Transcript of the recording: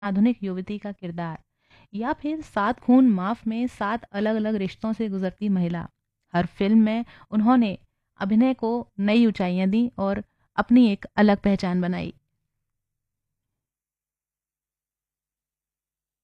आधुनिक युवती का किरदार, या फिर सात खून माफ में सात अलग अलग रिश्तों से गुजरती महिला। हर फिल्म में उन्होंने अभिनय को नई ऊंचाइयां दी और अपनी एक अलग पहचान बनाई।